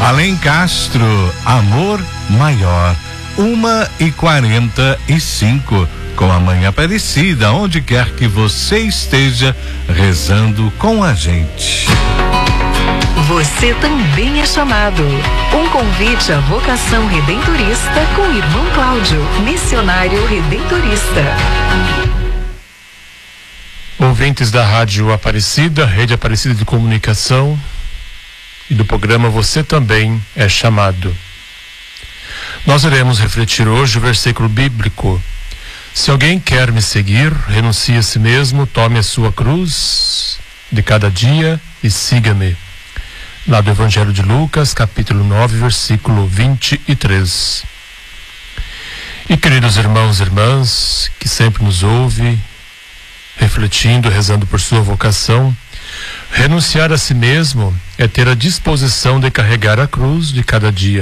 Alencastro, amor maior, 1h45, com a Mãe Aparecida, onde quer que você esteja, rezando com a gente. Você também é chamado. Um convite à vocação redentorista com o irmão Cláudio, missionário redentorista. Ouvintes da Rádio Aparecida, Rede Aparecida de Comunicação e do programa Você Também é Chamado. Nós iremos refletir hoje o versículo bíblico: se alguém quer me seguir, renuncie a si mesmo, tome a sua cruz de cada dia e siga-me. Lá do Evangelho de Lucas, capítulo 9, versículo 23. E queridos irmãos e irmãs, que sempre nos ouve, refletindo, rezando por sua vocação, renunciar a si mesmo é ter a disposição de carregar a cruz de cada dia.